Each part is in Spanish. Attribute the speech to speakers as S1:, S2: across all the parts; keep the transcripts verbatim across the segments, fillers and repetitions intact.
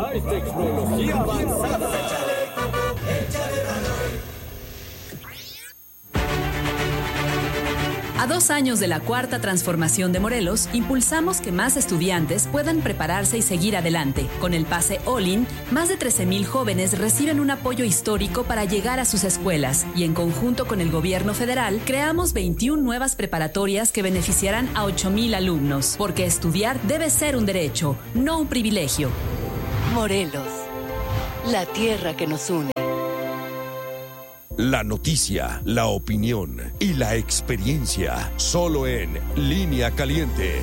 S1: trae tecnología avanzada.
S2: A dos años de la cuarta transformación de Morelos, impulsamos que más estudiantes puedan prepararse y seguir adelante. Con el pase All-In, más de trece mil jóvenes reciben un apoyo histórico para llegar a sus escuelas y en conjunto con el gobierno federal, creamos veintiuna nuevas preparatorias que beneficiarán a ocho mil alumnos, porque estudiar debe ser un derecho, no un privilegio.
S3: Morelos, la tierra que nos une.
S4: La noticia, la opinión y la experiencia, solo en Línea Caliente.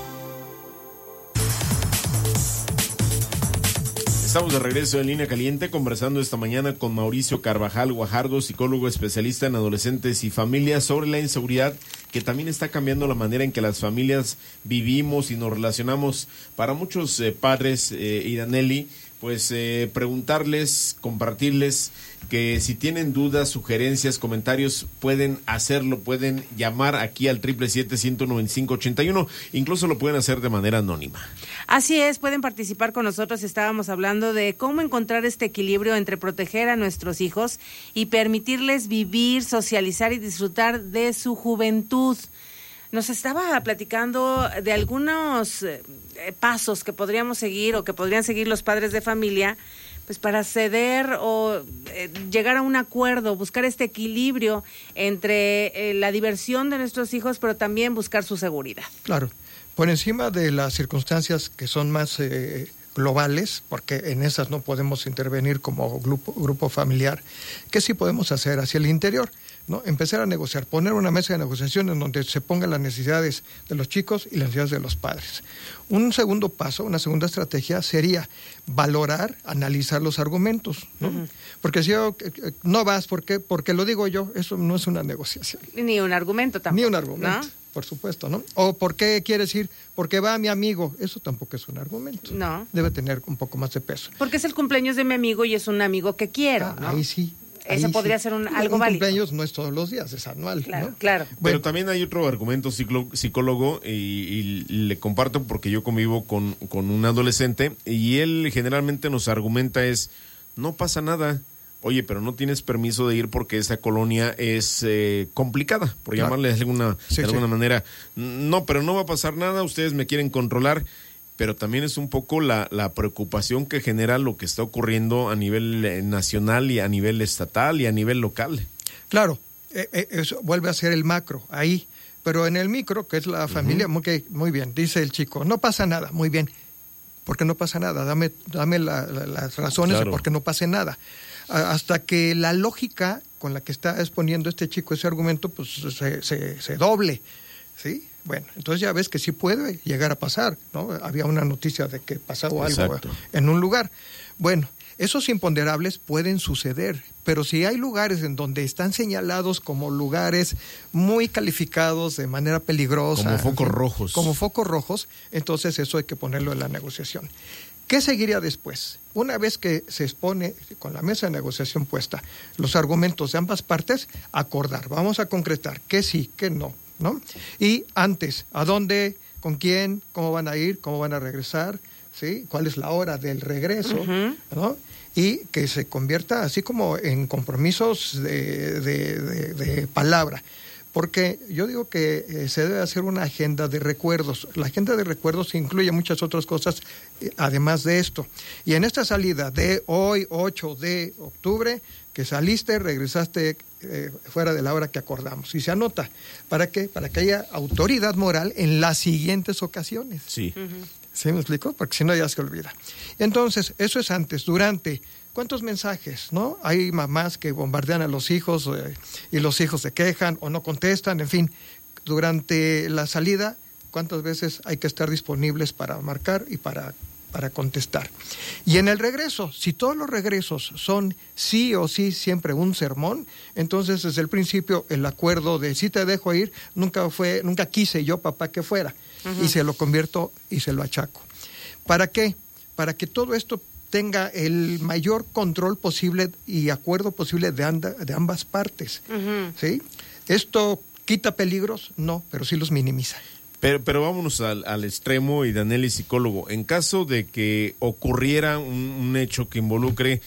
S5: Estamos de regreso en Línea Caliente, conversando esta mañana con Mauricio Carvajal Guajardo, psicólogo especialista en adolescentes y familias, sobre la inseguridad que también está cambiando la manera en que las familias vivimos y nos relacionamos. Para muchos eh, padres, eh, Iraneli, pues eh, preguntarles, compartirles que si tienen dudas, sugerencias, comentarios, pueden hacerlo, pueden llamar aquí al triple siete, ciento noventa y cinco, ochenta y uno, incluso lo pueden hacer de manera anónima.
S6: Así es, pueden participar con nosotros. Estábamos hablando de cómo encontrar este equilibrio entre proteger a nuestros hijos y permitirles vivir, socializar y disfrutar de su juventud. Nos estaba platicando de algunos eh, pasos que podríamos seguir o que podrían seguir los padres de familia, pues para ceder o eh, llegar a un acuerdo, buscar este equilibrio entre eh, la diversión de nuestros hijos, pero también buscar su seguridad.
S7: Claro, por encima de las circunstancias que son más eh, globales, porque en esas no podemos intervenir como grupo, grupo familiar, ¿qué sí podemos hacer hacia el interior? ¿No? Empezar a negociar, poner una mesa de negociación en donde se pongan las necesidades de los chicos y las necesidades de los padres. Un segundo paso, una segunda estrategia sería valorar, analizar los argumentos, ¿no? Uh-huh. Porque si yo eh, no vas, ¿por qué? Porque lo digo yo, eso no es una negociación.
S6: Ni un argumento tampoco.
S7: Ni un argumento, ¿no? Por supuesto, ¿no? O ¿por qué quieres ir? Porque va mi amigo, eso tampoco es un argumento.
S6: No.
S7: Debe tener un poco más de peso.
S6: Porque es el cumpleaños de mi amigo y es un amigo que quiero,
S7: ah,
S6: ¿no?
S7: Ahí sí.
S6: Eso
S7: Ahí
S6: podría
S7: sí.
S6: ser un,
S7: un
S6: algo
S7: un
S6: válido.
S7: cumpleaños no es todos los días, es anual.
S6: Claro,
S7: ¿no?
S6: claro.
S5: Pero
S7: Bueno.
S5: también hay otro argumento psicólogo, psicólogo y, y le comparto porque yo convivo con, con un adolescente y él generalmente nos argumenta es, no pasa nada. Oye, pero no tienes permiso de ir porque esa colonia es eh, complicada, por claro. llamarle de alguna,
S7: sí,
S5: de alguna
S7: sí.
S5: manera. No, pero no va a pasar nada, ustedes me quieren controlar. Pero también es un poco la, la preocupación que genera lo que está ocurriendo a nivel nacional y a nivel estatal y a nivel local.
S7: Claro, eh, eh, eso vuelve a ser el macro, ahí. Pero en el micro, que es la familia, uh-huh. muy, muy bien, dice el chico, no pasa nada, muy bien. ¿Por qué no pasa nada? Dame, dame la, la, las razones claro. de por qué no pase nada. Hasta que la lógica con la que está exponiendo este chico ese argumento, pues se, se, se doble, ¿sí? Bueno, entonces ya ves que sí puede llegar a pasar, ¿no? Había una noticia de que pasaba algo Exacto. en un lugar. Bueno, esos imponderables pueden suceder, pero si hay lugares en donde están señalados como lugares muy calificados de manera peligrosa.
S5: Como focos
S7: en fin,
S5: rojos.
S7: Como focos rojos, entonces eso hay que ponerlo en la negociación. ¿Qué seguiría después? Una vez que se expone con la mesa de negociación puesta los argumentos de ambas partes, acordar, vamos a concretar qué sí, qué no, ¿no? Y antes, ¿a dónde, con quién, cómo van a ir, cómo van a regresar, ¿sí? ¿Cuál es la hora del regreso, uh-huh. ¿no? Y que se convierta así como en compromisos de, de, de, de palabra. Porque yo digo que eh, se debe hacer una agenda de recuerdos. La agenda de recuerdos incluye muchas otras cosas eh, además de esto. Y en esta salida de hoy, ocho de octubre, que saliste, regresaste eh, fuera de la hora que acordamos. Y se anota. ¿Para qué? Para que haya autoridad moral en las siguientes ocasiones.
S5: Sí.
S6: Uh-huh.
S7: ¿Sí me explico? Porque si no ya se olvida. Entonces, eso es antes, durante... ¿Cuántos mensajes, no? Hay mamás que bombardean a los hijos eh, y los hijos se quejan o no contestan, en fin. Durante la salida, ¿cuántas veces hay que estar disponibles para marcar y para, para contestar? Y en el regreso, si todos los regresos son sí o sí siempre un sermón, entonces desde el principio el acuerdo de si te dejo ir, nunca fue, nunca quise yo, papá, que fuera. Uh-huh. Y se lo convierto y se lo achaco. ¿Para qué? Para que todo esto tenga el mayor control posible y acuerdo posible de, anda, de ambas partes. Uh-huh. ¿Sí? ¿Esto quita peligros? No, pero sí los minimiza.
S5: Pero, pero vámonos al, al extremo, y Daniel es psicólogo. En caso de que ocurriera un, un hecho que involucre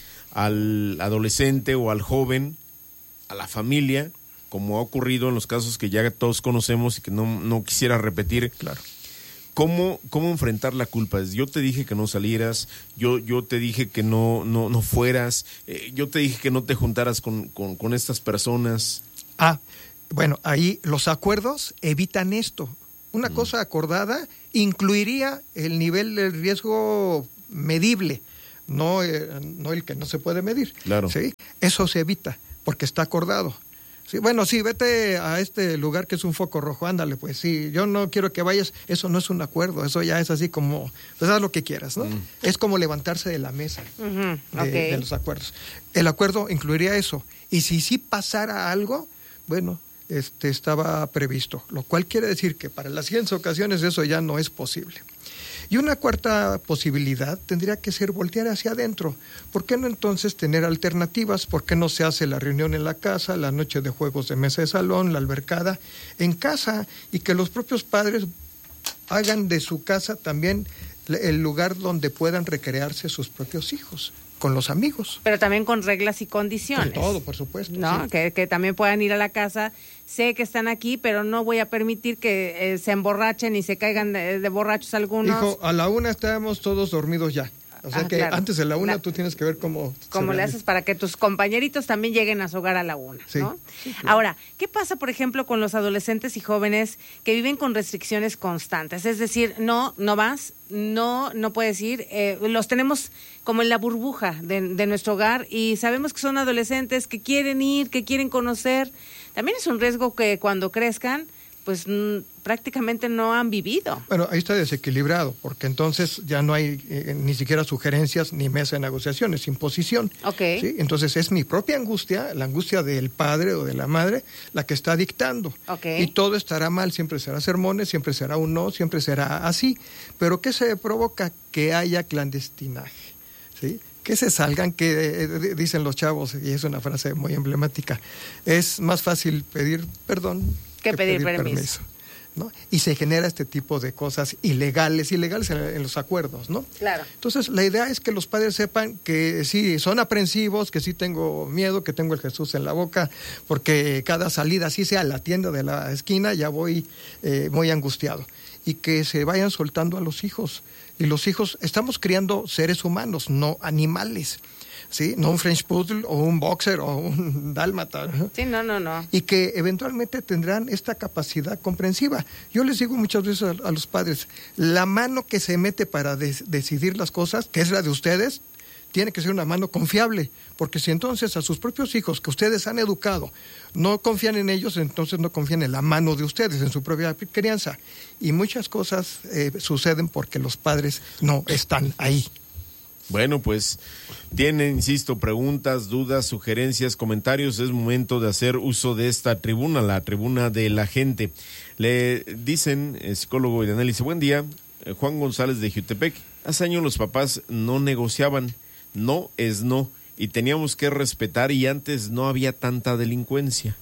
S5: al adolescente o al joven, a la familia, como ha ocurrido en los casos que ya todos conocemos y que no, no quisiera repetir,
S7: Claro.
S5: ¿cómo, cómo enfrentar la culpa? Yo te dije que no salieras, yo, yo te dije que no, no, no fueras, eh, yo te dije que no te juntaras con, con, con estas personas.
S7: Ah, bueno, ahí los acuerdos evitan esto. Una mm. cosa acordada incluiría el nivel de riesgo medible, no, eh, no el que no se puede medir.
S5: Claro.
S7: ¿Sí? Eso se evita porque está acordado. Sí, bueno, sí, vete a este lugar que es un foco rojo, ándale, pues sí, yo no quiero que vayas, eso no es un acuerdo, eso ya es así como, pues haz lo que quieras, ¿no? Mm. Es como levantarse de la mesa
S6: uh-huh.
S7: de,
S6: okay.
S7: de los acuerdos. El acuerdo incluiría eso, y si sí pasara algo, bueno, este estaba previsto, lo cual quiere decir que para las siguientes ocasiones eso ya no es posible. Y una cuarta posibilidad tendría que ser voltear hacia adentro. ¿Por qué no entonces tener alternativas? ¿Por qué no se hace la reunión en la casa, la noche de juegos de mesa de salón, la albercada en casa, y que los propios padres hagan de su casa también el lugar donde puedan recrearse sus propios hijos, con los amigos?
S6: Pero también con reglas y condiciones.
S7: Con todo, por supuesto.
S6: ¿No?
S7: Sí.
S6: Que, que también puedan ir a la casa. Sé que están aquí, pero no voy a permitir que eh, se emborrachen y se caigan de, de borrachos algunos.
S7: Hijo, a la una estábamos todos dormidos ya. O sea
S6: ah,
S7: que
S6: claro.
S7: antes de la una
S6: la,
S7: tú tienes que ver cómo...
S6: Cómo le haces para que tus compañeritos también lleguen a su hogar a la una,
S7: sí.
S6: ¿no?
S7: Sí, claro.
S6: Ahora, ¿qué pasa, por ejemplo, con los adolescentes y jóvenes que viven con restricciones constantes? Es decir, no, no vas, no, no puedes ir. Eh, los tenemos como en la burbuja de, de nuestro hogar y sabemos que son adolescentes que quieren ir, que quieren conocer. También es un riesgo que cuando crezcan, pues m- prácticamente no han vivido.
S7: Bueno, ahí está desequilibrado, porque entonces ya no hay eh, ni siquiera sugerencias ni mesa de negociaciones, imposición.
S6: Okay.
S7: ¿Sí? Entonces es mi propia angustia, la angustia del padre o de la madre, la que está dictando.
S6: Okay.
S7: Y todo estará mal, siempre será sermones, siempre será un no, siempre será así. Pero ¿qué se provoca? Que haya clandestinaje, ¿sí? Que se salgan, que eh, dicen los chavos, y es una frase muy emblemática, es más fácil pedir perdón
S6: que, que pedir, pedir permiso,
S7: permiso, ¿no? Y se genera este tipo de cosas ilegales, ilegales en, en los acuerdos, ¿no?
S6: Claro.
S7: Entonces, la idea es que los padres sepan que sí, son aprensivos, que sí tengo miedo, que tengo el Jesús en la boca, porque cada salida, así sea la tienda de la esquina, ya voy eh, muy angustiado. Y que se vayan soltando a los hijos. Y los hijos, estamos criando seres humanos, no animales, ¿sí? No un French Poodle o un boxer o un dálmata, ¿no?
S6: Sí, no, no, no.
S7: Y que eventualmente tendrán esta capacidad comprensiva. Yo les digo muchas veces a, a los padres, la mano que se mete para des- decidir las cosas, que es la de ustedes, tiene que ser una mano confiable, porque si entonces a sus propios hijos que ustedes han educado no confían en ellos, entonces no confían en la mano de ustedes, en su propia crianza. Y muchas cosas eh, suceden porque los padres no están ahí.
S5: Bueno, pues tienen, insisto, preguntas, dudas, sugerencias, comentarios. Es momento de hacer uso de esta tribuna, la tribuna de la gente. Le dicen, el psicólogo y análisis, buen día, Juan González de Jutepec. Hace años los papás no negociaban, no es no, y teníamos que respetar, y antes no había tanta delincuencia.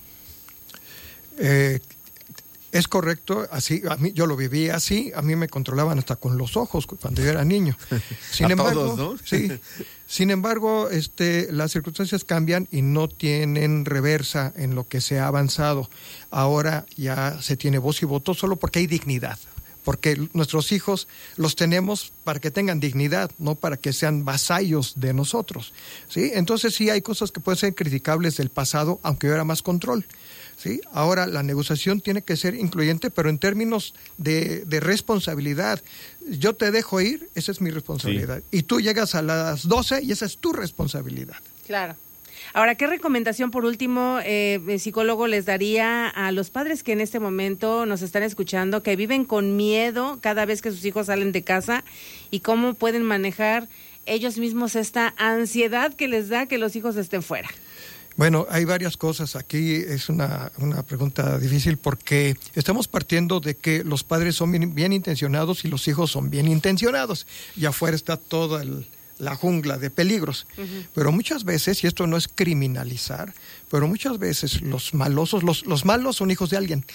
S7: Eh, es correcto, así, a mí, yo lo viví así, a mí me controlaban hasta con los ojos cuando yo era niño. Sin
S5: a
S7: embargo,
S5: todos, ¿no?
S7: Sí. Sin embargo, este, las circunstancias cambian y no tienen reversa en lo que se ha avanzado. Ahora ya se tiene voz y voto solo porque hay dignidad. Porque nuestros hijos los tenemos para que tengan dignidad, no para que sean vasallos de nosotros, ¿sí? Entonces sí hay cosas que pueden ser criticables del pasado, aunque hubiera más control, ¿sí? Ahora la negociación tiene que ser incluyente, pero en términos de, de responsabilidad. Yo te dejo ir, esa es mi responsabilidad. Sí. Y tú llegas a las doce y esa es tu responsabilidad.
S6: Claro. Ahora, ¿qué recomendación, por último, eh, el psicólogo les daría a los padres que en este momento nos están escuchando, que viven con miedo cada vez que sus hijos salen de casa, y cómo pueden manejar ellos mismos esta ansiedad que les da que los hijos estén fuera?
S7: Bueno, hay varias cosas. Aquí es una, una pregunta difícil porque estamos partiendo de que los padres son bien, bien intencionados y los hijos son bien intencionados. Y afuera está todo el... la jungla de peligros, uh-huh. Pero muchas veces, y esto no es criminalizar, pero muchas veces los malosos, los, los malos son hijos de alguien,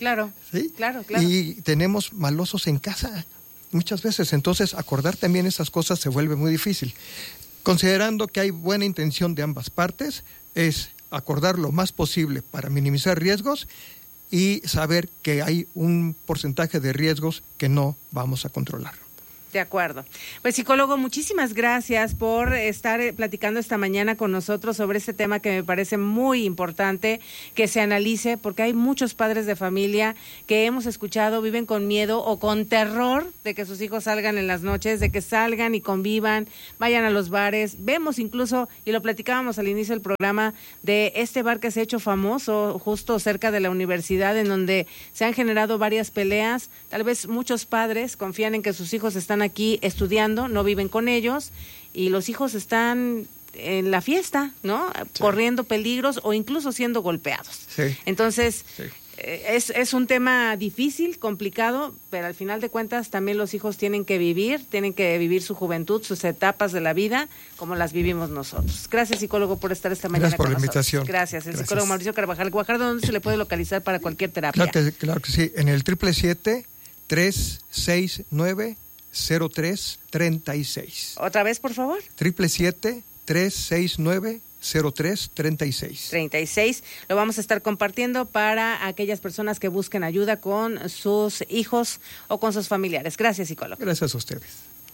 S6: Claro,
S7: ¿sí?
S6: claro, claro.
S7: Y tenemos malosos en casa muchas veces, entonces acordar también esas cosas se vuelve muy difícil. Considerando que hay buena intención de ambas partes, es acordar lo más posible para minimizar riesgos y saber que hay un porcentaje de riesgos que no vamos a controlar.
S6: De acuerdo. Pues psicólogo, muchísimas gracias por estar platicando esta mañana con nosotros sobre este tema que me parece muy importante que se analice, porque hay muchos padres de familia que hemos escuchado viven con miedo o con terror de que sus hijos salgan en las noches, de que salgan y convivan, vayan a los bares. Vemos incluso, y lo platicábamos al inicio del programa, de este bar que se ha hecho famoso justo cerca de la universidad, en donde se han generado varias peleas. Tal vez muchos padres confían en que sus hijos están aquí estudiando, no viven con ellos, y los hijos están en la fiesta, ¿no? Sí. Corriendo peligros o incluso siendo golpeados.
S7: Sí.
S6: Entonces,
S7: sí.
S6: eh, es, es un tema difícil, complicado, pero al final de cuentas también los hijos tienen que vivir, tienen que vivir su juventud, sus etapas de la vida, como las vivimos nosotros. Gracias, psicólogo, por estar esta mañana
S7: Gracias por
S6: con
S7: la
S6: nosotros.
S7: invitación.
S6: Gracias. El
S7: Gracias.
S6: psicólogo Mauricio Carvajal Guajardo, ¿dónde se le puede localizar para cualquier terapia?
S7: Claro que, claro que sí, en el triple siete, tres seis nueve, cero tres treinta y seis.
S6: ¿Otra vez, por favor?
S7: Triple siete, tres seis nueve, cero tres treinta y seis.
S6: treinta y seis. Lo vamos a estar compartiendo para aquellas personas que busquen ayuda con sus hijos o con sus familiares. Gracias, psicólogo.
S7: Gracias a ustedes.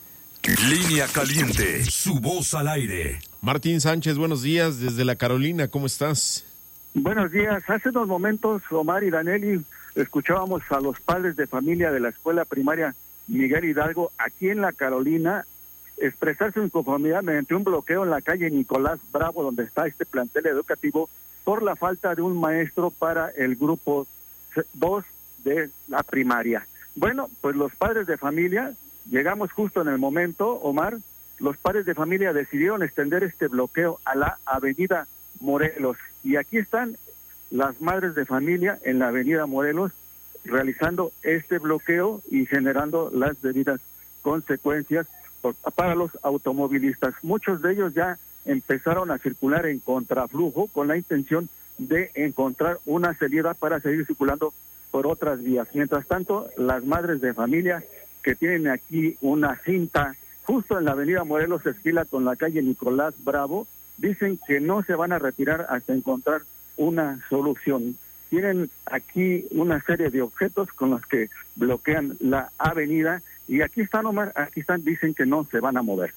S4: Línea Caliente, su voz al aire.
S5: Martín Sánchez, buenos días desde la Carolina, ¿cómo estás?
S8: Buenos días. Hace unos momentos, Omar y Danelli, escuchábamos a los padres de familia de la escuela primaria Miguel Hidalgo, aquí en la Carolina, expresar su inconformidad mediante un bloqueo en la calle Nicolás Bravo, donde está este plantel educativo, por la falta de un maestro para el grupo dos de la primaria. Bueno, pues los padres de familia, llegamos justo en el momento, Omar, los padres de familia decidieron extender este bloqueo a la avenida Morelos, y aquí están las madres de familia en la avenida Morelos, realizando este bloqueo y generando las debidas consecuencias por, para los automovilistas. Muchos de ellos ya empezaron a circular en contraflujo con la intención de encontrar una salida para seguir circulando por otras vías. Mientras tanto, las madres de familia que tienen aquí una cinta justo en la avenida Morelos, esquina con la calle Nicolás Bravo, dicen que no se van a retirar hasta encontrar una solución. Tienen aquí una serie de objetos con los que bloquean la avenida, y aquí están, Omar, aquí están, dicen que no se van a mover.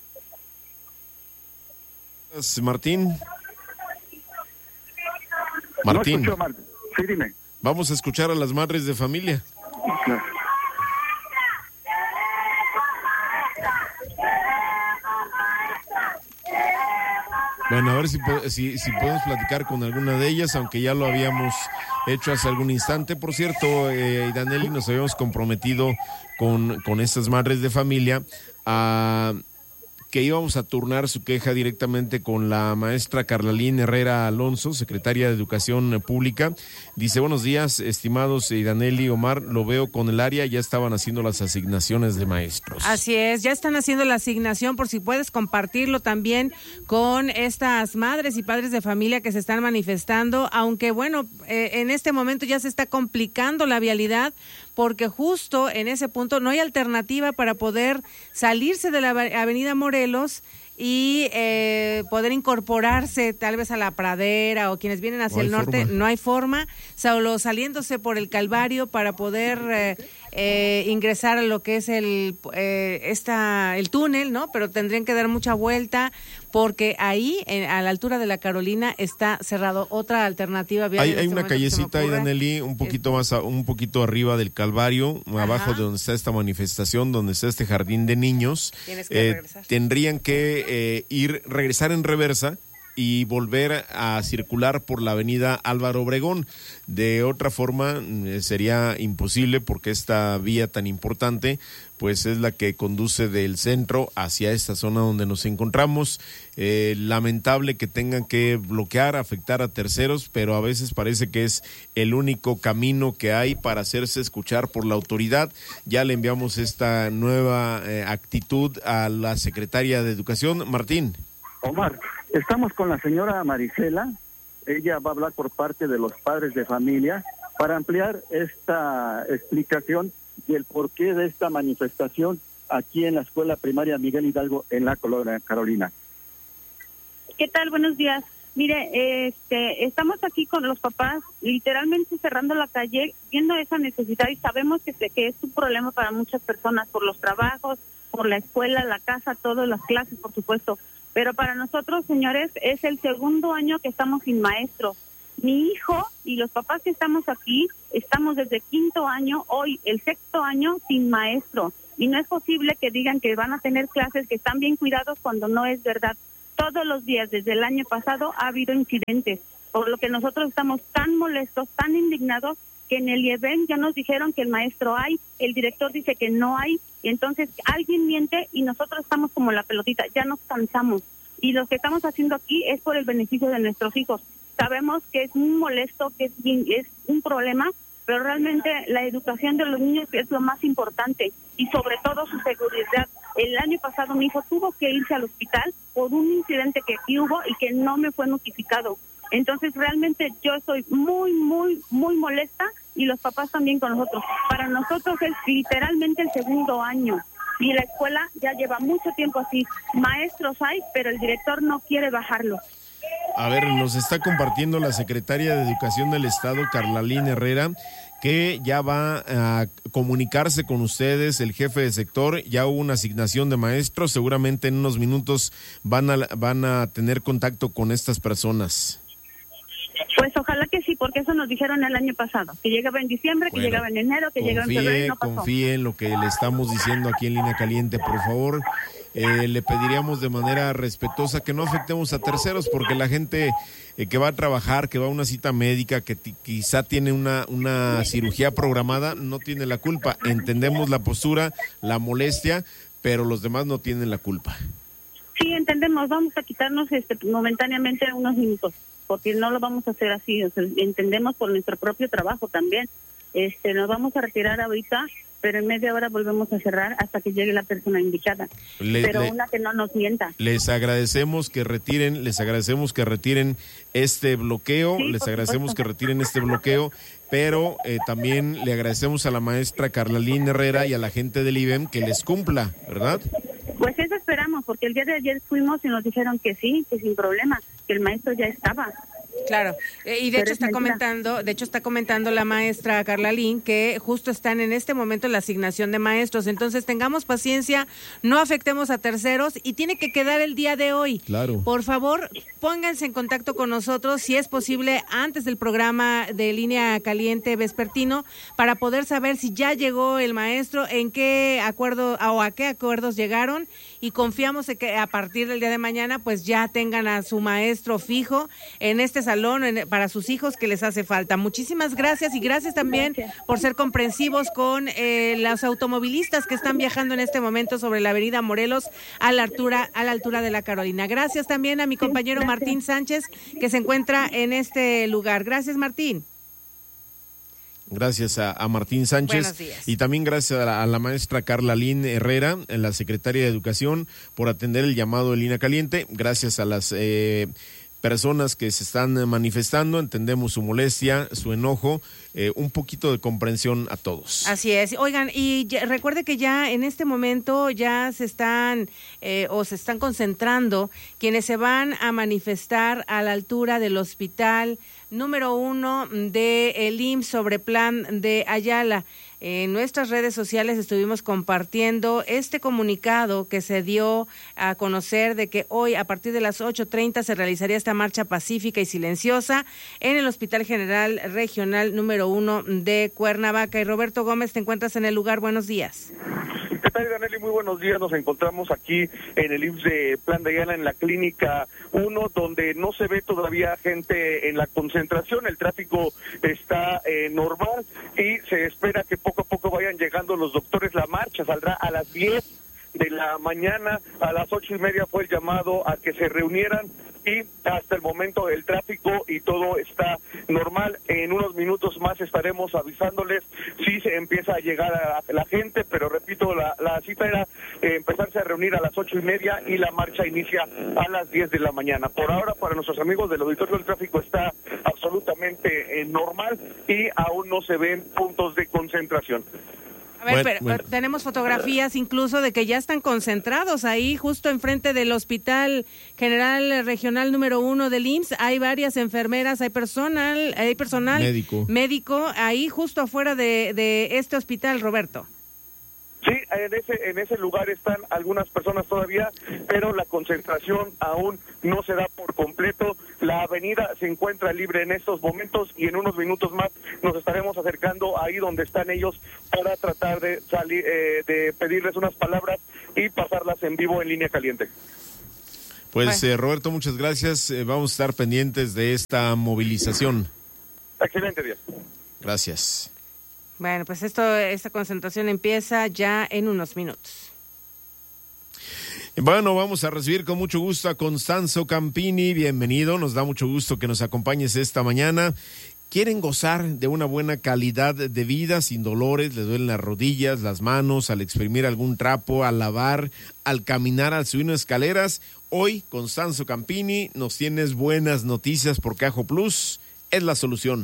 S5: Martín. Martín.
S8: No escucho, Omar. Sí, dime.
S5: Vamos a escuchar a las madres de familia.
S8: Claro.
S5: Bueno, a ver si, si, si podemos platicar con alguna de ellas, aunque ya lo habíamos hecho hace algún instante. Por cierto, eh, Danelli, nos habíamos comprometido con, con estas madres de familia a que íbamos a turnar su queja directamente con la maestra Carlalín Herrera Alonso, secretaria de Educación Pública. Dice, buenos días, estimados Danelli, Omar, lo veo con el área, ya estaban haciendo las asignaciones de maestros.
S6: Así es, ya están haciendo la asignación, por si puedes compartirlo también con estas madres y padres de familia que se están manifestando, aunque bueno, eh, en este momento ya se está complicando la vialidad, porque justo en ese punto no hay alternativa para poder salirse de la avenida Morelos y eh, poder incorporarse tal vez a la Pradera o quienes vienen hacia no el norte, forma. no hay forma, solo saliéndose por el Calvario para poder eh, eh, ingresar a lo que es el eh, esta el túnel, ¿no? Pero tendrían que dar mucha vuelta porque ahí, en, a la altura de la Carolina, está cerrado. Otra alternativa vial.
S5: Hay, hay una callecita ahí, Danelli, un poquito más, a, un poquito arriba del Calvario, Ajá. abajo de donde está esta manifestación, donde está este jardín de niños.
S6: Tienes que
S5: eh,
S6: regresar.
S5: Tendrían que eh, ir, regresar en reversa y volver a circular por la avenida Álvaro Obregón. De otra forma eh, sería imposible, porque esta vía tan importante pues es la que conduce del centro hacia esta zona donde nos encontramos. Eh, lamentable que tengan que bloquear, afectar a terceros, pero a veces parece que es el único camino que hay para hacerse escuchar por la autoridad. Ya le enviamos esta nueva eh, actitud a la secretaria de Educación. Martín.
S8: Omar, estamos con la señora Marisela, ella va a hablar por parte de los padres de familia, para ampliar esta explicación del porqué de esta manifestación aquí en la escuela primaria Miguel Hidalgo en la Colonia Carolina.
S9: ¿Qué tal? Buenos días. Mire, este, estamos aquí con los papás, literalmente cerrando la calle, viendo esa necesidad y sabemos que, que es un problema para muchas personas por los trabajos, por la escuela, la casa, todas las clases, por supuesto. Pero para nosotros, señores, es el segundo año que estamos sin maestro. Mi hijo y los papás que estamos aquí, estamos desde quinto año, hoy el sexto año sin maestro. Y no es posible que digan que van a tener clases, que están bien cuidados cuando no es verdad. Todos los días, desde el año pasado, ha habido incidentes, por lo que nosotros estamos tan molestos, tan indignados, que en el I E B E M ya nos dijeron que el maestro hay, el director dice que no hay, y entonces alguien miente y nosotros estamos como la pelotita, ya nos cansamos. Y lo que estamos haciendo aquí es por el beneficio de nuestros hijos. Sabemos que es muy molesto, que es, es un problema, pero realmente la educación de los niños es lo más importante y sobre todo su seguridad. El año pasado mi hijo tuvo que irse al hospital por un incidente que aquí hubo y que no me fue notificado. Entonces realmente yo estoy muy, muy, muy molesta y los papás también con nosotros. Para nosotros es literalmente el segundo año y la escuela ya lleva mucho tiempo así. Maestros hay, pero el director no quiere bajarlos.
S5: A ver, nos está compartiendo la secretaria de Educación del Estado, Carlalín Herrera, que ya va a comunicarse con ustedes, el jefe de sector, ya hubo una asignación de maestros, seguramente en unos minutos van a, van a tener contacto con estas personas.
S9: Pues ojalá que sí, porque eso nos dijeron el año pasado, que llegaba en diciembre, que bueno, llegaba en enero, que confíe, llegaba en febrero y no pasó.
S5: Confíe en lo que le estamos diciendo aquí en Línea Caliente, por favor. Eh, le pediríamos de manera respetuosa que no afectemos a terceros, porque la gente eh, que va a trabajar, que va a una cita médica, que t- quizá tiene una, una cirugía programada, no tiene la culpa. Entendemos la postura, la molestia, pero los demás no tienen la culpa.
S9: Sí, entendemos, vamos a quitarnos este momentáneamente unos minutos, porque no lo vamos a hacer así, o sea, entendemos por nuestro propio trabajo también. Este, nos vamos a retirar ahorita, pero en media hora volvemos a cerrar hasta que llegue la persona indicada. Le, pero le, una que no nos mienta.
S5: Les agradecemos que retiren, les agradecemos que retiren este bloqueo, sí, les agradecemos supuesto. que retiren este bloqueo, pero eh, también le agradecemos a la maestra Carlalín Herrera y a la gente del I B E M que les cumpla, ¿verdad?
S9: Pues eso esperamos, porque el día de ayer fuimos y nos dijeron que sí, que sin problema, que el maestro ya estaba.
S6: Claro, eh, y de Pero hecho está mentira. comentando, de hecho está comentando la maestra Carlalín que justo están en este momento en la asignación de maestros, entonces tengamos paciencia, no afectemos a terceros y tiene que quedar el día de hoy.
S5: Claro.
S6: Por favor, pónganse en contacto con nosotros, si es posible, antes del programa de Línea Caliente vespertino, para poder saber si ya llegó el maestro, en qué acuerdo o a qué acuerdos llegaron, y confiamos en que a partir del día de mañana pues ya tengan a su maestro fijo en este salón en, para sus hijos que les hace falta. Muchísimas gracias y gracias también gracias. por ser comprensivos con eh, los automovilistas que están viajando en este momento sobre la avenida Morelos a la altura, a la altura de la Carolina. Gracias también a mi compañero sí, Martín Sánchez que se encuentra en este lugar. Gracias, Martín.
S5: Gracias a, a Martín Sánchez y también gracias a la, a la maestra Carlalín Herrera, la secretaria de Educación, por atender el llamado de Línea Caliente. Gracias a las eh, personas que se están manifestando, entendemos su molestia, su enojo, eh, un poquito de comprensión a todos.
S6: Así es. Oigan, y ya, recuerde que ya en este momento ya se están eh, o se están concentrando quienes se van a manifestar a la altura del hospital número uno de el I M S S sobre plan de Ayala. En nuestras redes sociales estuvimos compartiendo este comunicado que se dio a conocer de que hoy a partir de las ocho treinta se realizaría esta marcha pacífica y silenciosa en el Hospital General Regional número uno de Cuernavaca. Y Roberto Gómez, te encuentras en el lugar. Buenos días.
S10: ¿Qué tal, Danely? Muy buenos días. Nos encontramos aquí en el I M S S de Plan de Ayala, en la Clínica uno, donde no se ve todavía gente en la concentración. El tráfico está eh, normal y se espera que poco a poco vayan llegando los doctores. La marcha saldrá a las diez de la mañana. A las ocho y media fue el llamado a que se reunieran y hasta el momento el tráfico y todo está normal. En unos minutos más estaremos avisándoles si se empieza a llegar a la gente, pero repito, la, la cita era eh, empezarse a reunir a las ocho y media y la marcha inicia a las diez de la mañana. Por ahora, para nuestros amigos del auditorio, el tráfico está absolutamente eh, normal y aún no se ven puntos de concentración.
S6: A ver,
S5: Bueno,
S6: pero,
S5: bueno.
S6: pero tenemos fotografías incluso de que ya están concentrados ahí, justo enfrente del Hospital General Regional número uno del I M S S. Hay varias enfermeras, hay personal, hay personal
S5: Médico.
S6: médico ahí justo afuera de, de este hospital, Roberto.
S10: Sí, en ese en ese lugar están algunas personas todavía, pero la concentración aún no se da por completo. La avenida se encuentra libre en estos momentos y en unos minutos más nos estaremos acercando ahí donde están ellos para tratar de salir, eh, de pedirles unas palabras y pasarlas en vivo en Línea Caliente.
S5: Pues eh, Roberto, muchas gracias. Eh, vamos a estar pendientes de esta movilización.
S10: Excelente día.
S5: Gracias.
S6: Bueno, pues esto, esta concentración empieza ya en unos minutos.
S5: Bueno, vamos a recibir con mucho gusto a Constanzo Campini. Bienvenido, nos da mucho gusto que nos acompañes esta mañana. ¿Quieren gozar de una buena calidad de vida sin dolores? ¿Les duelen las rodillas, las manos, al exprimir algún trapo, al lavar, al caminar, al subir unas escaleras? Hoy, Constanzo Campini, nos tienes buenas noticias porque Ajo Plus es la solución.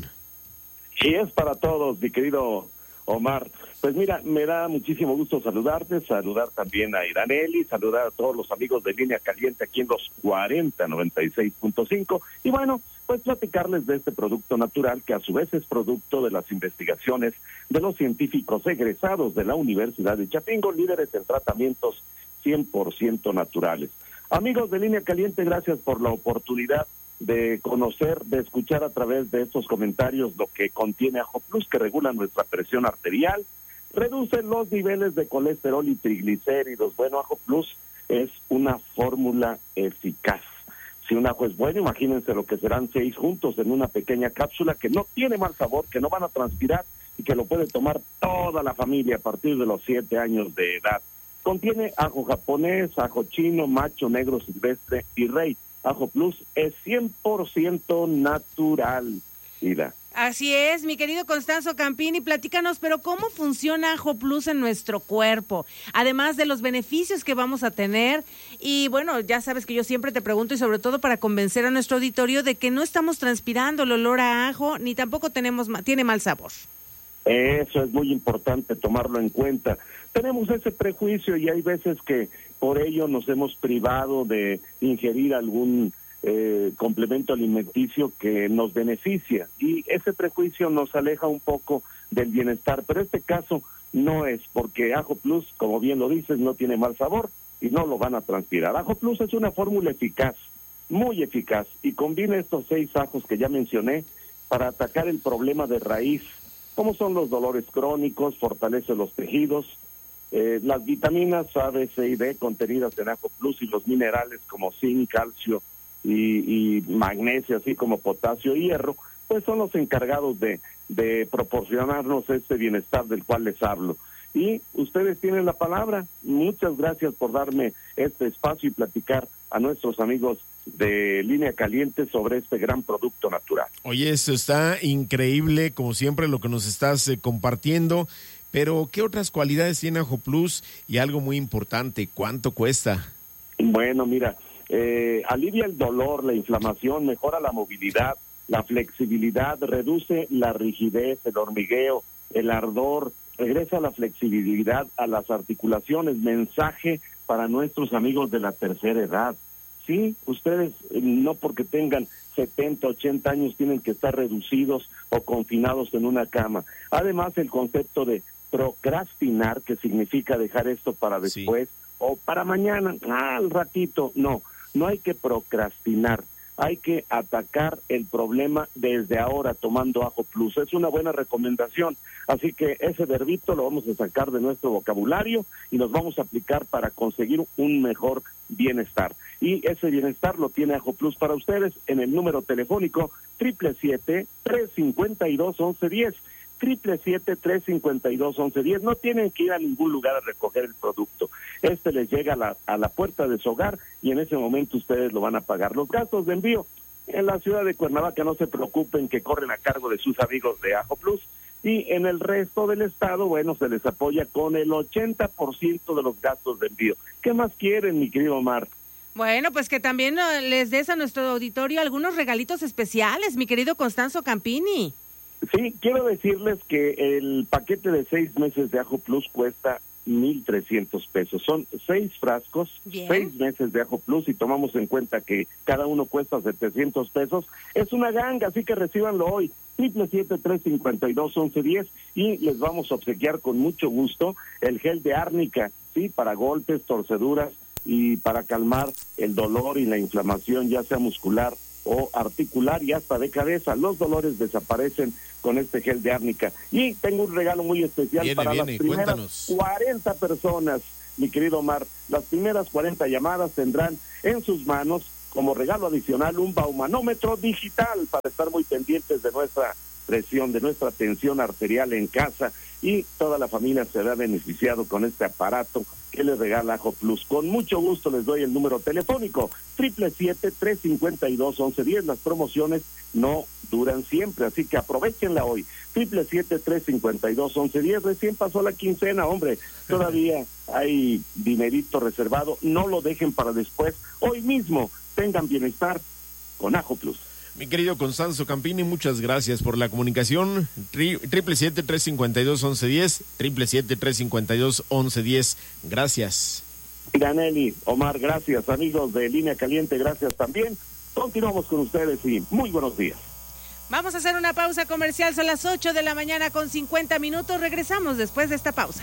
S11: Y es para todos, mi querido Omar. Pues mira, me da muchísimo gusto saludarte, saludar también a Iraneli, saludar a todos los amigos de Línea Caliente aquí en los cuarenta noventa y seis punto cinco. Y bueno, pues platicarles de este producto natural que a su vez es producto de las investigaciones de los científicos egresados de la Universidad de Chapingo, líderes en tratamientos cien por ciento naturales. Amigos de Línea Caliente, gracias por la oportunidad de conocer, de escuchar a través de estos comentarios lo que contiene Ajo Plus, que regula nuestra presión arterial, reduce los niveles de colesterol y triglicéridos. Bueno, Ajo Plus es una fórmula eficaz. Si un ajo es bueno, imagínense lo que serán seis juntos en una pequeña cápsula que no tiene mal sabor, que no van a transpirar y que lo puede tomar toda la familia a partir de los siete años de edad. Contiene ajo japonés, ajo chino, macho, negro, silvestre y rey. Ajo Plus es cien por ciento natural, Ida.
S6: Así es, mi querido Constanzo Campini, platícanos, pero ¿cómo funciona Ajo Plus en nuestro cuerpo? Además de los beneficios que vamos a tener, y bueno, ya sabes que yo siempre te pregunto, y sobre todo para convencer a nuestro auditorio de que no estamos transpirando el olor a ajo, ni tampoco tenemos tiene mal sabor.
S11: Eso es muy importante tomarlo en cuenta. Tenemos ese prejuicio y hay veces que por ello nos hemos privado de ingerir algún eh, complemento alimenticio que nos beneficia y ese prejuicio nos aleja un poco del bienestar, pero este caso no es, porque Ajo Plus, como bien lo dices, no tiene mal sabor y no lo van a transpirar. Ajo Plus es una fórmula eficaz, muy eficaz, y combina estos seis ajos que ya mencioné para atacar el problema de raíz, como son los dolores crónicos, fortalece los tejidos, eh, las vitaminas A, B, C y D contenidas en Ajo Plus y los minerales como zinc, calcio y, y magnesio, así como potasio y hierro, pues son los encargados de, de proporcionarnos este bienestar del cual les hablo. Y ustedes tienen la palabra. Muchas gracias por darme este espacio y platicar a nuestros amigos de Línea Caliente sobre este gran producto natural.
S5: Oye, esto está increíble, como siempre, lo que nos estás eh, compartiendo, pero ¿qué otras cualidades tiene Ajo Plus? Y algo muy importante, ¿cuánto cuesta?
S11: Bueno, mira, eh, alivia el dolor, la inflamación, mejora la movilidad, la flexibilidad, reduce la rigidez, el hormigueo, el ardor, regresa la flexibilidad a las articulaciones. Mensaje para nuestros amigos de la tercera edad. Sí, ustedes eh, no porque tengan setenta, ochenta años tienen que estar reducidos o confinados en una cama. Además, el concepto de procrastinar, que significa dejar esto para después, sí, o para mañana, ah, al ratito. No, no hay que procrastinar. Hay que atacar el problema desde ahora tomando Ajo Plus. Es una buena recomendación. Así que ese verbito lo vamos a sacar de nuestro vocabulario y nos vamos a aplicar para conseguir un mejor bienestar. Y ese bienestar lo tiene Ajo Plus para ustedes en el número telefónico siete siete siete, tres cinco dos, once diez. siete siete, tres cinco dos, once diez. No tienen que ir a ningún lugar a recoger el producto. Este les llega a la, a la puerta de su hogar y en ese momento ustedes lo van a pagar. Los gastos de envío en la ciudad de Cuernavaca, no se preocupen, que corren a cargo de sus amigos de Ajo Plus. Y en el resto del estado, bueno, se les apoya con el ochenta por ciento de los gastos de envío. ¿Qué más quieren, mi querido Omar?
S6: Bueno, pues que también les des a nuestro auditorio algunos regalitos especiales, mi querido Constanzo Campini.
S11: Sí, quiero decirles que el paquete de seis meses de Ajo Plus cuesta mil trescientos pesos. Son seis frascos, Bien. seis meses de Ajo Plus, y tomamos en cuenta que cada uno cuesta setecientos pesos. Es una ganga, así que recíbanlo hoy. siete siete, tres cinco dos, once diez, y les vamos a obsequiar con mucho gusto el gel de árnica, sí, para golpes, torceduras y para calmar el dolor y la inflamación, ya sea muscular o articular y hasta de cabeza. Los dolores desaparecen con este gel de árnica. Y tengo un regalo muy especial viene, para viene, las primeras cuéntanos. cuarenta personas, mi querido Omar. Las primeras cuarenta llamadas tendrán en sus manos, como regalo adicional, un baumanómetro digital para estar muy pendientes de nuestra presión, de nuestra tensión arterial en casa, y toda la familia se verá beneficiado con este aparato que les regala Ajo Plus. Con mucho gusto les doy el número telefónico, siete siete, tres cinco dos, once diez. Las promociones no duran siempre, así que aprovechenla hoy. siete siete, tres cinco dos, once diez. Recién pasó la quincena, hombre, todavía hay dinerito reservado, no lo dejen para después. Hoy mismo tengan bienestar con Ajo Plus.
S5: Mi querido Constanzo Campini, muchas gracias por la comunicación. Triple siete, tres cinco dos, once diez, triple siete, tres cinco dos, once diez. Gracias.
S11: Danelli, Omar, gracias. Amigos de Línea Caliente, gracias también. Continuamos con ustedes y muy buenos días.
S6: Vamos a hacer una pausa comercial, son las ocho de la mañana con cincuenta minutos. Regresamos después de esta pausa.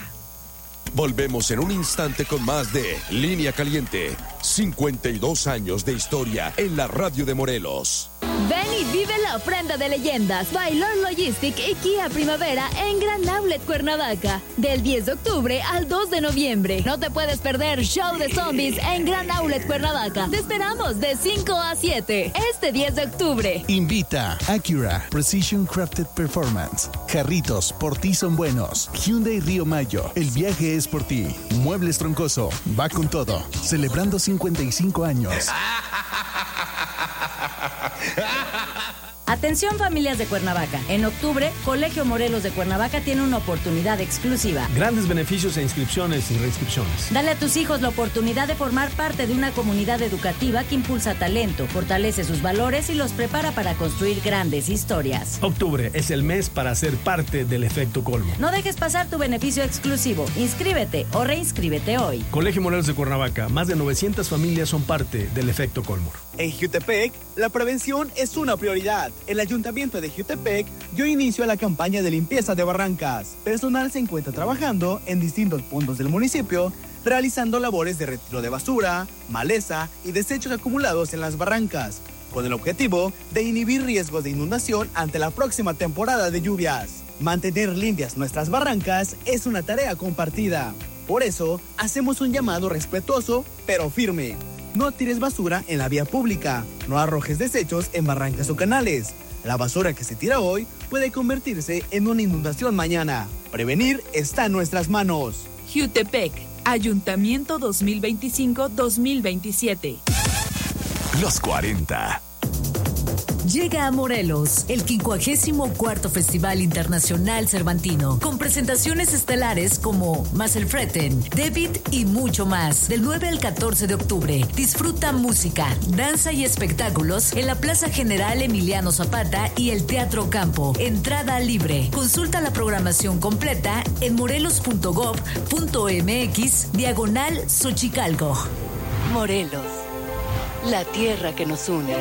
S4: Volvemos en un instante con más de Línea Caliente. cincuenta y dos años de historia en la radio de Morelos.
S12: Ven y vive la ofrenda de leyendas, Baylor Logistic y Kia Primavera en Gran Outlet Cuernavaca. Del diez de octubre al dos de noviembre. No te puedes perder Show de Zombies en Gran Outlet Cuernavaca. Te esperamos de cinco a siete este diez de octubre.
S13: Invita Acura Precision Crafted Performance. Jarritos, por ti son buenos. Hyundai Río Mayo, el viaje es por ti. Muebles Troncoso, va con todo. Celebrando cincuenta y cinco años.
S2: Atención familias de Cuernavaca. En octubre, Colegio Morelos de Cuernavaca tiene una oportunidad exclusiva.
S14: Grandes beneficios e inscripciones y reinscripciones.
S2: Dale a tus hijos la oportunidad de formar parte de una comunidad educativa que impulsa talento, fortalece sus valores y los prepara para construir grandes historias.
S14: Octubre es el mes para ser parte del efecto Colmo.
S2: No dejes pasar tu beneficio exclusivo. Inscríbete o reinscríbete hoy.
S14: Colegio Morelos de Cuernavaca. Más de novecientas familias son parte del efecto Colmo.
S15: En Jutepec, la prevención es una prioridad. El Ayuntamiento de Jutepec dio inicio a la campaña de limpieza de barrancas. Personal se encuentra trabajando en distintos puntos del municipio, realizando labores de retiro de basura, maleza y desechos acumulados en las barrancas, con el objetivo de inhibir riesgos de inundación ante la próxima temporada de lluvias. Mantener limpias nuestras barrancas es una tarea compartida. Por eso, hacemos un llamado respetuoso, pero firme. No tires basura en la vía pública, no arrojes desechos en barrancas o canales. La basura que se tira hoy puede convertirse en una inundación mañana. Prevenir está en nuestras manos.
S16: Jutepec, Ayuntamiento dos mil veinticinco a dos mil veintisiete.
S13: Los cuarenta.
S2: Llega a Morelos el quincuagésimo cuarto Festival Internacional Cervantino, con presentaciones estelares como Maselfreten, David y mucho más. Del nueve al catorce de octubre, disfruta música, danza y espectáculos en la Plaza General Emiliano Zapata y el Teatro Campo. Entrada libre. Consulta la programación completa en morelos punto gob punto mx diagonal Xochicalco.
S3: Morelos, la tierra que nos une.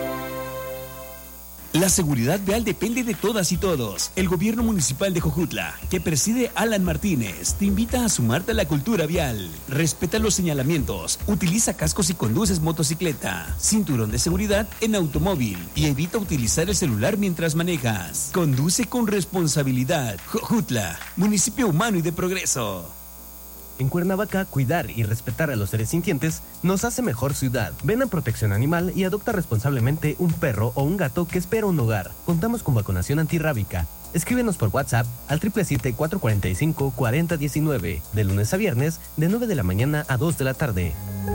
S17: La seguridad vial depende de todas y todos. El gobierno municipal de Jojutla, que preside Alan Martínez, te invita a sumarte a la cultura vial. Respeta los señalamientos, utiliza cascos y conduces motocicleta, cinturón de seguridad en automóvil y evita utilizar el celular mientras manejas. Conduce con responsabilidad. Jojutla, municipio humano y de progreso.
S18: En Cuernavaca, cuidar y respetar a los seres sintientes nos hace mejor ciudad. Ven a Protección Animal y adopta responsablemente un perro o un gato que espera un hogar. Contamos con vacunación antirrábica. Escríbenos por WhatsApp al siete siete siete, cuatro cuatro cinco, cuatro cero uno nueve, de lunes a viernes, de nueve de la mañana a dos de la tarde.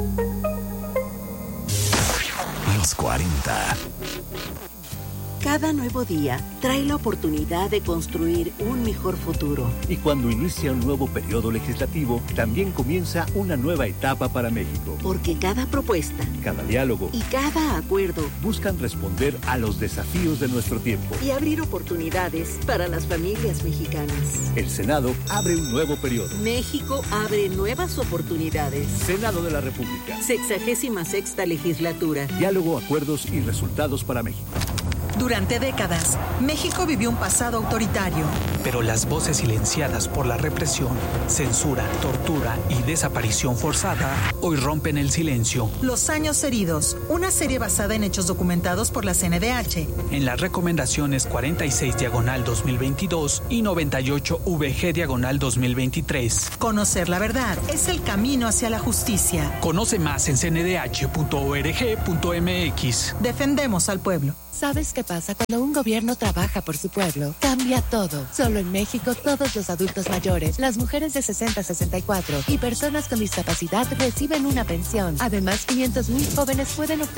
S13: Los cuarenta.
S19: Cada nuevo día trae la oportunidad de construir un mejor futuro.
S20: Y cuando inicia un nuevo periodo legislativo, también comienza una nueva etapa para México.
S19: Porque cada propuesta,
S20: cada diálogo
S19: y cada acuerdo
S20: buscan responder a los desafíos de nuestro tiempo
S19: y abrir oportunidades para las familias mexicanas.
S20: El Senado abre un nuevo periodo.
S19: México abre nuevas oportunidades.
S20: Senado de la República.
S19: Sexagésima sexta legislatura.
S20: Diálogo, acuerdos y resultados para México.
S21: Durante décadas, México vivió un pasado autoritario.
S22: Pero las voces silenciadas por la represión, censura, tortura y desaparición forzada hoy rompen el silencio.
S21: Los años heridos, una serie basada en hechos documentados por la C N D H.
S22: En las recomendaciones cuarenta y seis diagonal dos mil veintidós y noventa y ocho V G diagonal dos mil veintitrés.
S21: Conocer la verdad es el camino hacia la justicia.
S22: Conoce más en c n d h punto org punto m x.
S21: Defendemos al pueblo.
S23: ¿Sabes qué pasa cuando un gobierno trabaja por su pueblo? Cambia todo. Solo en México, todos los adultos mayores, las mujeres de sesenta a sesenta y cuatro y personas con discapacidad reciben una pensión. Además, quinientos mil jóvenes pueden obtener